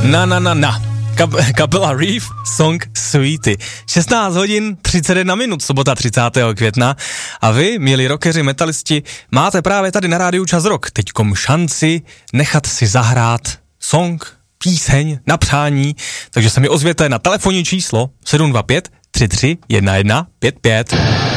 Na. Kapela Reef, song Sweety. 16 hodin 31 minut, sobota 30. května. A vy, milí rockeři, metalisti, máte právě tady na rádiu Čas Rock teďkom šanci nechat si zahrát song, píseň na přání, takže se mi ozvěte na telefonní číslo 725 33 11 55.